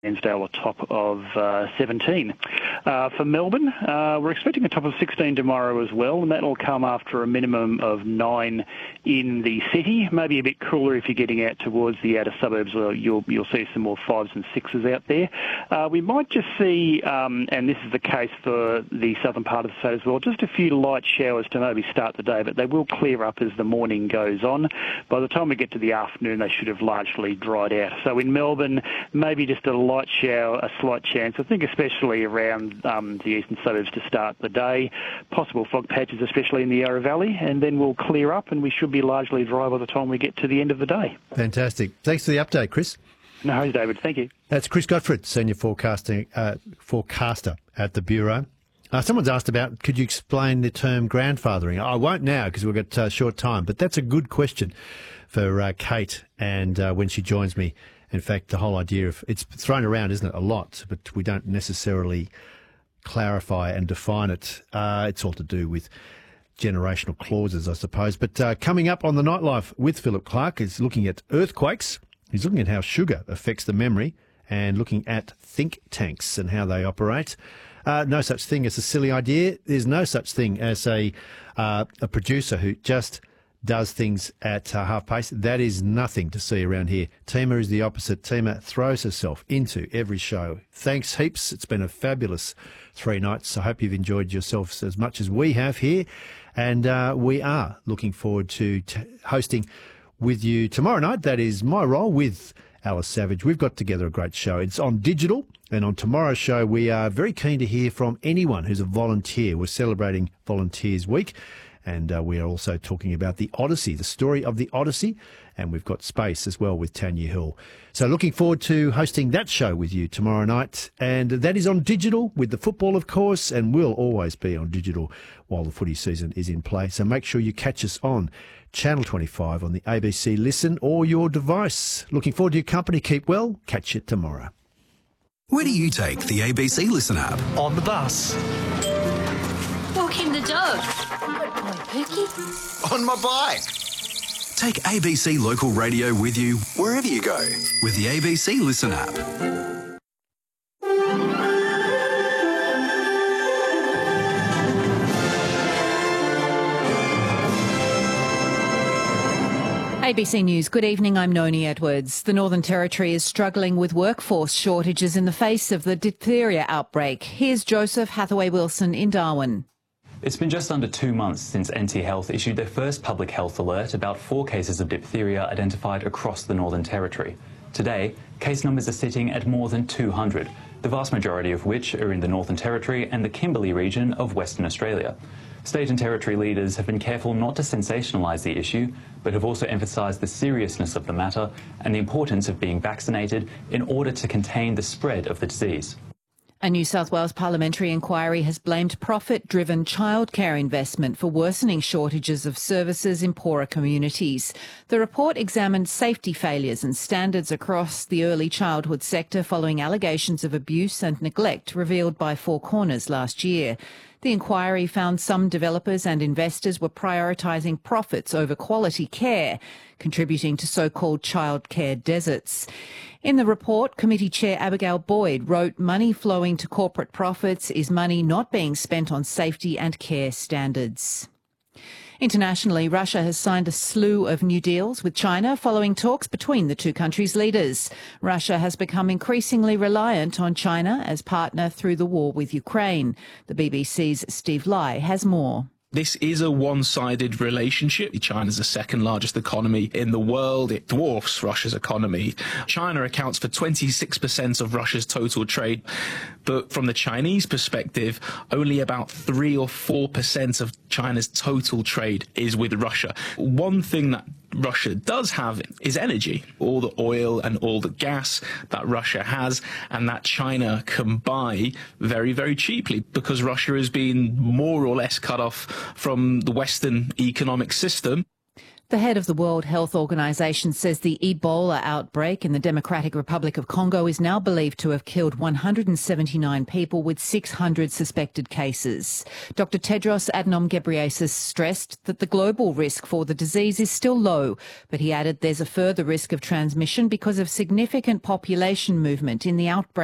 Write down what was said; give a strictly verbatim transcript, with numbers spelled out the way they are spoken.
Bairnsdale a top of uh, seventeen. Uh, for Melbourne, uh, we're expecting a top of sixteen tomorrow as well, and that'll come after a minimum of nine in the city. Maybe a bit cooler if you're getting out towards the outer suburbs, where you'll, you'll see some more fives and sixes out there. Uh, we might just see, um, and this is the case for the southern part of the state as well, just a few light showers to maybe start the day, but they will clear up as the morning goes on. By the time we get to the afternoon, they should have largely dried out. So in Melbourne, maybe just a light shower, a slight chance, I think especially around um, the eastern suburbs to start the day. Possible fog patches, especially in the Yarra Valley, and then we'll clear up and we should be largely dry by the time we get to the end of the day. Fantastic. Thanks for the update, Chris. No worries, David. Thank you. That's Chris Godfrey, Senior Forecasting uh, Forecaster at the Bureau. Uh, someone's asked about, could you explain the term grandfathering? I won't now because we've got uh, short time, but that's a good question for uh, Kate and uh, when she joins me. In fact, the whole idea of, it's thrown around, isn't it, a lot, but we don't necessarily clarify and define it. Uh, it's all to do with generational clauses, I suppose. But uh, coming up on the Nightlife with Philip Clark is looking at earthquakes. He's looking at how sugar affects the memory and looking at think tanks and how they operate. Uh, no such thing as a silly idea. There's no such thing as a uh, a producer who just does things at uh, half pace. That is nothing to see around here. Tima is the opposite. Tima throws herself into every show. Thanks heaps. It's been a fabulous three nights. I hope you've enjoyed yourselves as much as we have here. And uh, we are looking forward to t- hosting with you tomorrow night. That is my role with Alice Savage. We've got together a great show. It's on digital. And on tomorrow's show, we are very keen to hear from anyone who's a volunteer. We're celebrating Volunteers Week. And uh, we are also talking about the Odyssey, the story of the Odyssey. And we've got Space as well with Tanya Hill. So looking forward to hosting that show with you tomorrow night. And that is on digital with the football, of course, and will always be on digital while the footy season is in play. So make sure you catch us on Channel twenty-five on the A B C Listen or your device. Looking forward to your company. Keep well. Catch you tomorrow. Where do you take the A B C Listen app? On the bus. Walking the dog. On Pookie. On my bike. Take A B C Local Radio with you wherever you go with the A B C Listen app. A B C News. Good evening, I'm Noni Edwards. The Northern Territory is struggling with workforce shortages in the face of the diphtheria outbreak. Here's Joseph Hathaway-Wilson in Darwin. It's been just under two months since N T Health issued their first public health alert about four cases of diphtheria identified across the Northern Territory. Today, case numbers are sitting at more than two hundred, the vast majority of which are in the Northern Territory and the Kimberley region of Western Australia. State and territory leaders have been careful not to sensationalise the issue, but have also emphasised the seriousness of the matter and the importance of being vaccinated in order to contain the spread of the disease. A New South Wales parliamentary inquiry has blamed profit-driven childcare investment for worsening shortages of services in poorer communities. The report examined safety failures and standards across the early childhood sector following allegations of abuse and neglect revealed by Four Corners last year. The inquiry found some developers and investors were prioritising profits over quality care, contributing to so-called childcare deserts. In the report, Committee Chair Abigail Boyd wrote, money flowing to corporate profits is money not being spent on safety and care standards. Internationally, Russia has signed a slew of new deals with China following talks between the two countries' leaders. Russia has become increasingly reliant on China as partner through the war with Ukraine. The B B C's Steve Lai has more. This is a one-sided relationship. China's the second largest economy in the world. It dwarfs Russia's economy. China accounts for twenty-six percent of Russia's total trade. But from the Chinese perspective, only about three or four percent of China's total trade is with Russia. One thing that Russia does have is energy, all the oil and all the gas that Russia has and that China can buy very, very cheaply because Russia has been more or less cut off from the Western economic system. The head of the World Health Organization says the Ebola outbreak in the Democratic Republic of Congo is now believed to have killed one hundred seventy-nine people with six hundred suspected cases. Doctor Tedros Adhanom Ghebreyesus stressed that the global risk for the disease is still low, but he added there's a further risk of transmission because of significant population movement in the outbreak.